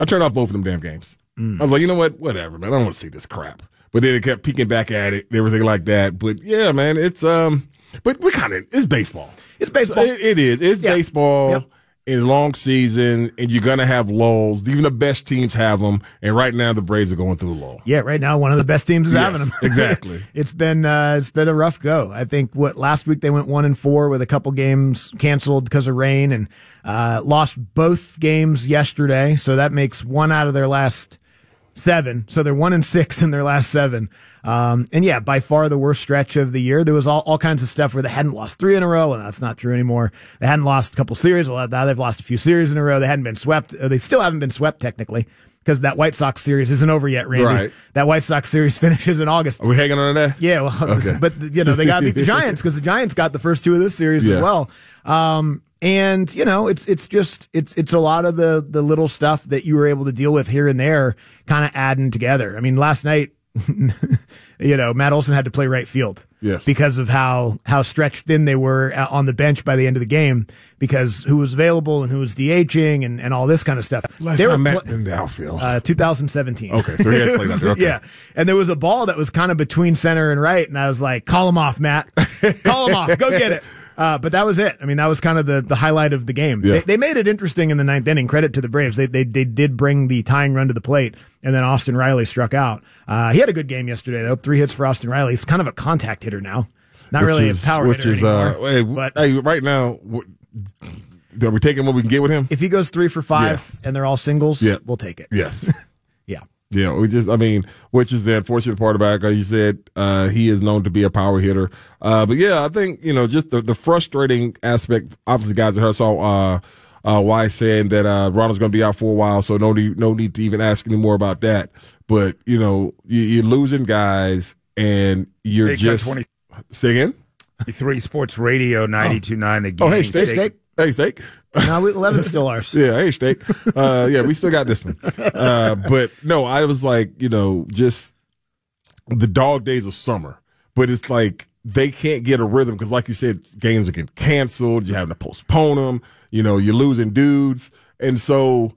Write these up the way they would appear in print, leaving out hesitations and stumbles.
I turned off both of them damn games. I was like, you know what? Whatever, man. I don't want to see this crap. But then it kept peeking back at it and everything like that. But yeah, man, it's but it's baseball. It's baseball. It is. It's baseball. Yep. In long season, and you're gonna have lulls. Even the best teams have them. And right now, the Braves are going through a lull. Yeah, right now one of the best teams is having them. Exactly. It's been a rough go. I think last week they went 1-4 with a couple games canceled because of rain, and lost both games yesterday. So that makes 1 out of their last 7. So they're 1-6 in their last 7. And yeah, by far the worst stretch of the year. There was all kinds of stuff where they hadn't lost 3 in a row, and that's not true anymore. They hadn't lost a couple series. Well, now they've lost a few series in a row. They hadn't been swept. They still haven't been swept technically because that White Sox series isn't over yet, Randy. Right. That White Sox series finishes in August. Are we hanging on to that? Yeah, well, okay. But they got to beat the Giants because the Giants got the first 2 of this series as well. And it's a lot of the little stuff that you were able to deal with here and there kind of adding together. I mean, last night, Matt Olson had to play right field. Yes. Because of how stretched thin they were on the bench by the end of the game, because who was available and who was DHing and all this kind of stuff. Last time Matt in the outfield. 2017. Okay, so he had played out there. Okay. Yeah. And there was a ball that was kind of between center and right, and I was like, call him off, Matt. Call him off. Go get it. But that was it. I mean, that was kind of the highlight of the game. Yeah. They made it interesting in the 9th inning. Credit to the Braves. They did bring the tying run to the plate, and then Austin Riley struck out. He had a good game yesterday, though. 3 hits for Austin Riley. He's kind of a contact hitter now. Not really a power hitter anymore. Right now, are we taking what we can get with him? If he goes 3 for 5 and they're all singles, we'll take it. Yes. Yeah. Yeah, which is the unfortunate part about it. Like you said, he is known to be a power hitter. But yeah, I think, just the frustrating aspect, obviously guys that I saw, Wise saying that, Ronald's going to be out for a while. So no need to even ask any more about that. But, you're losing guys and you're just, say again? 3 Sports Radio 92.9 the game. Oh, hey, Steak. Hey, Steak. No, 11's still ours. Yeah, hey, Steak. Yeah, we still got this one. But no, I was like, just the dog days of summer. But it's like they can't get a rhythm because, like you said, games are getting canceled. You're having to postpone them. You're losing dudes. And so,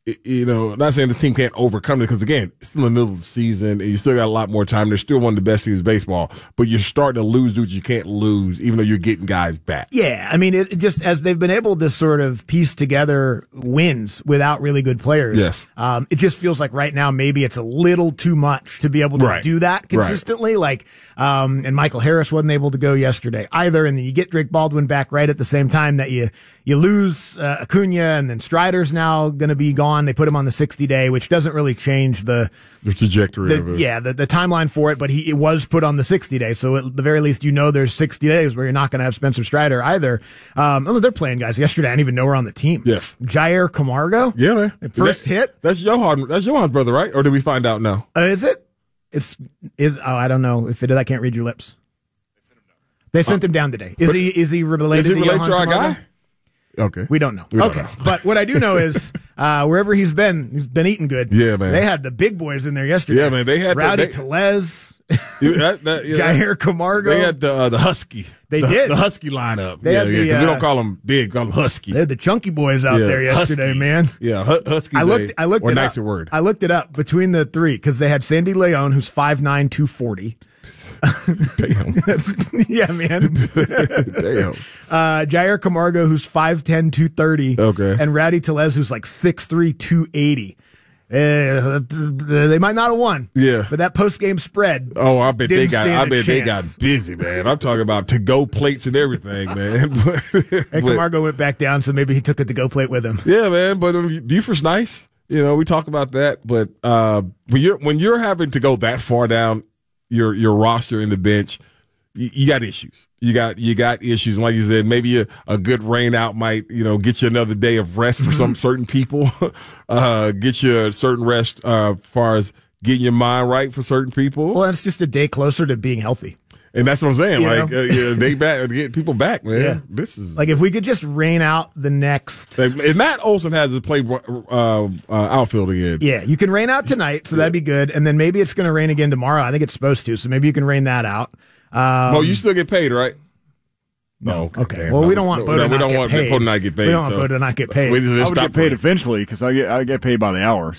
not saying this team can't overcome it because, again, it's in the middle of the season and you still got a lot more time. They're still one of the best teams in baseball, but you're starting to lose dudes you can't lose, even though you're getting guys back. Yeah, I mean, it just as they've been able to sort of piece together wins without really good players. Yes. It just feels like right now maybe it's a little too much to be able to do that consistently. Right. And Michael Harris wasn't able to go yesterday either. And then you get Drake Baldwin back right at the same time that you lose Acuna, and then Strider's now going to be gone. They put him on the 60-day, which doesn't really change the trajectory of it. Yeah, the timeline for it, but it was put on the 60-day. So at the very least, there's 60 days where you're not going to have Spencer Strider either. They're playing guys yesterday I didn't even know were on the team. Yes. Jair Camargo? Yeah, man. First hit? That's Johan. That's Johan's brother, right? Or did we find out now? Is it? I don't know if it is. I can't read your lips. They sent him down today. Is he related to Johan to our Camargo? guy? Okay. We don't know. We don't know. But what I do know is wherever he's been eating good. Yeah, man. They had the big boys in there yesterday. Yeah, man. They had Rowdy Tellez, Jair Camargo. They had the Husky. They did. The Husky lineup. They had we don't call them big, we call them Husky. They had the chunky boys out there yesterday, Husky. Man. Yeah, Husky. I looked or it nicer up. word. I looked it up between the 3 because they had Sandy Leon, who's 5'9", 240. Damn. Yeah, man. Damn. Jair Camargo, who's 5'10", 230. Okay. And Rowdy Tellez, who's like 6'3", 280. They might not have won. Yeah. But that post-game spread. Oh, I bet they got chance. busy, man. I'm talking about to-go plates and everything, man. And Camargo went back down, so maybe he took a to-go plate with him. Yeah, man. But Buford's nice. We talk about that. But when you're having to go that far down your roster in the bench, you got issues. You got issues. And like you said, maybe a good rain out might, get you another day of rest for some certain people. Get you a certain rest, as far as getting your mind right for certain people. Well, it's just a day closer to being healthy. And that's what I'm saying. They back, get people back, man. Yeah. This is like if we could just rain out the next. And Matt Olson has to play outfield again. Yeah, you can rain out tonight, so that'd be good. And then maybe it's going to rain again tomorrow. I think it's supposed to, so maybe you can rain that out. Well, you still get paid, right? No. Okay. Well, we don't want Bo to not get paid. Bo to not get paid. We don't want Bo to not get paid. We just I would stop get paid playing. eventually because I get paid by the hour.